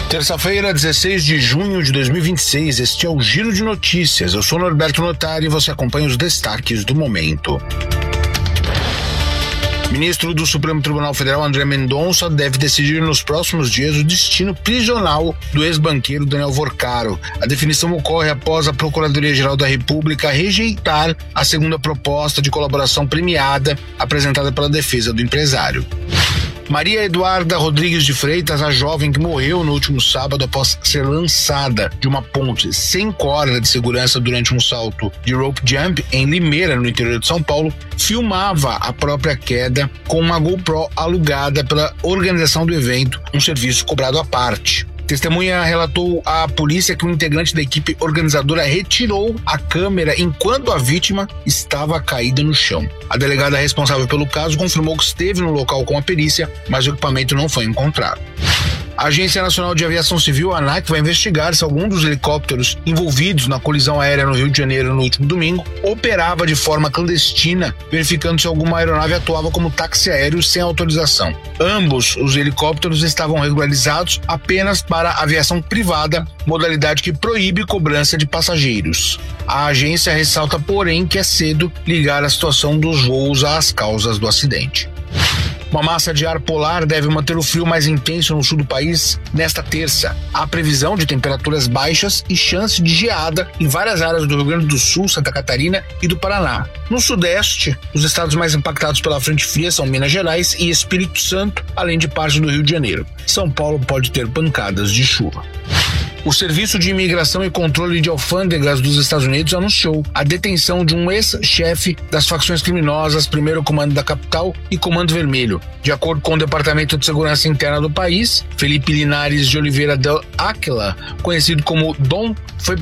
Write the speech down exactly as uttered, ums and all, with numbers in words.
Terça-feira, dezesseis de junho de dois mil e vinte e seis, este é o Giro de Notícias. Eu sou Norberto Notari e você acompanha os destaques do momento. Ministro do Supremo Tribunal Federal, André Mendonça, deve decidir nos próximos dias o destino prisional do ex-banqueiro Daniel Vorcaro. A definição ocorre após a Procuradoria-Geral da República rejeitar a segunda proposta de colaboração premiada apresentada pela defesa do empresário. Maria Eduarda Rodrigues de Freitas, a jovem que morreu no último sábado após ser lançada de uma ponte sem corda de segurança durante um salto de rope jump em Limeira, no interior de São Paulo, filmava a própria queda com uma GoPro alugada pela organização do evento, um serviço cobrado à parte. Testemunha relatou à polícia que um integrante da equipe organizadora retirou a câmera enquanto a vítima estava caída no chão. A delegada responsável pelo caso confirmou que esteve no local com a perícia, mas o equipamento não foi encontrado. A Agência Nacional de Aviação Civil, a ANAC, vai investigar se algum dos helicópteros envolvidos na colisão aérea no Rio de Janeiro no último domingo operava de forma clandestina, verificando se alguma aeronave atuava como táxi aéreo sem autorização. Ambos os helicópteros estavam regularizados apenas para aviação privada, modalidade que proíbe cobrança de passageiros. A agência ressalta, porém, que é cedo ligar a situação dos voos às causas do acidente. Uma massa de ar polar deve manter o frio mais intenso no sul do país nesta terça. Há previsão de temperaturas baixas e chance de geada em várias áreas do Rio Grande do Sul, Santa Catarina e do Paraná. No sudeste, os estados mais impactados pela frente fria são Minas Gerais e Espírito Santo, além de parte do Rio de Janeiro. São Paulo pode ter pancadas de chuva. O Serviço de Imigração e Controle de Alfândegas dos Estados Unidos anunciou a detenção de um ex-chefe das facções criminosas Primeiro Comando da Capital e Comando Vermelho. De acordo com o Departamento de Segurança Interna do país, Felipe Linares de Oliveira del Áquila, conhecido como Dom, foi